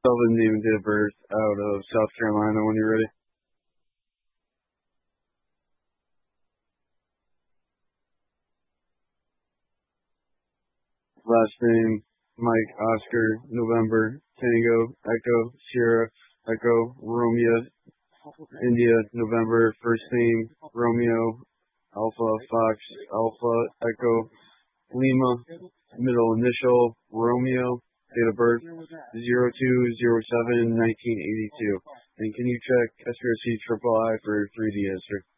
Spell the name and date of birth out of South Carolina when you're ready. Last name, Mike, Oscar, November, Tango, Echo, Sierra, Echo, Romeo, India, November, first name, Romeo, Alpha, Fox, Alpha, Echo, Lima, middle initial, Romeo, date of birth, 02/07/1982. And can you check SRC triple I for 3D history?